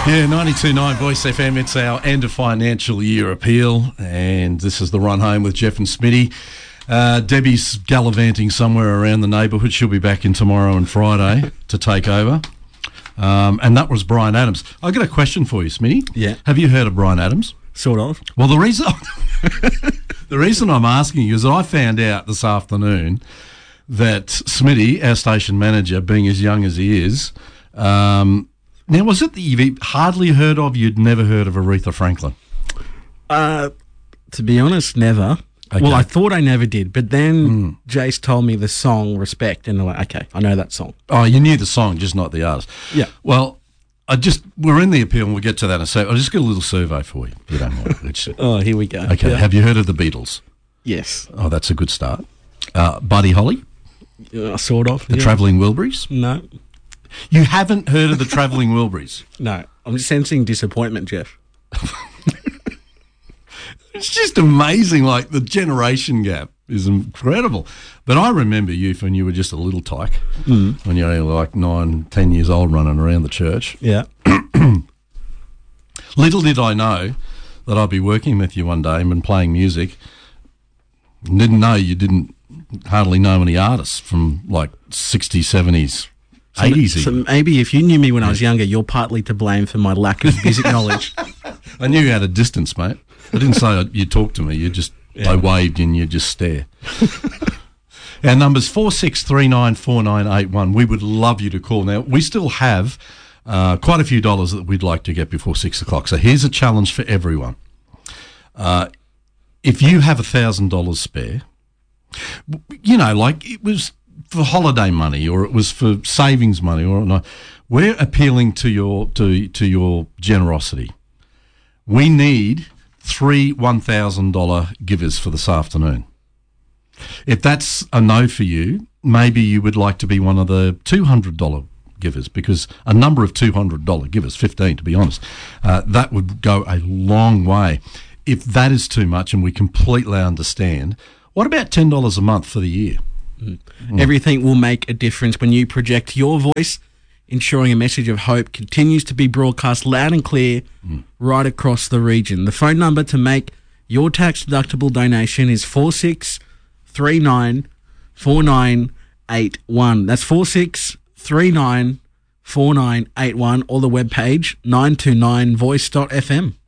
Yeah, 92.9 Voice FM. It's our end of financial year appeal, and this is the run home with Jeff and Smitty. Debbie's gallivanting somewhere around the neighbourhood. She'll be back in tomorrow and Friday to take over. And that was Bryan Adams. I got a question for you, Smitty. Yeah. Have you heard of Bryan Adams? Sort of. Well, the reason I'm asking you is that I found out this afternoon that Smitty, our station manager, being as young as he is, now, was it that you've hardly heard of, you'd never heard of Aretha Franklin? To be honest, never. Okay. Well, I thought I never did, but then Jace told me the song Respect, and I'm like, okay, I know that song. Oh, you knew the song, just not the artist. Yeah. Well, we're in the appeal, and we'll get to that in a sec. I'll just get a little survey for you, if you don't mind. Oh, here we go. Okay, Yeah. Have you heard of the Beatles? Yes. Oh, that's a good start. Buddy Holly? Sort of. The Travelling Wilburys? No. You haven't heard of the Travelling Wilburys? No. I'm sensing disappointment, Jeff. It's just amazing, like the generation gap is incredible. But I remember you when you were just a little tyke, when you were only like 9, 10 years old running around the church. Yeah. Little did I know that I'd be working with you one day and playing music. Didn't know you didn't hardly know any artists from like 60s, 70s, 80s So even. maybe if you knew me when I was younger, you're partly to blame for my lack of music knowledge. I knew you had a distance, mate. I didn't say you talked to me. You just, I waved and you just stare. Our number's 46394981. We would love you to call. Now, we still have quite a few dollars that we'd like to get before 6 o'clock. So here's a challenge for everyone. If you have $1,000 spare, you know, like it was for holiday money or it was for savings money or not, we're appealing to your generosity. We need 3 $1,000 givers for this afternoon. If that's a no for you, maybe you would like to be one of the $200 givers, because a number of $200 givers, 15 to be honest, that would go a long way. If that is too much, and we completely understand, what about $10 a month for the year? Everything will make a difference when you project your voice, ensuring a message of hope continues to be broadcast loud and clear right across the region. The phone number to make your tax-deductible donation is 46394981. That's 46394981, or the webpage 929voice.fm.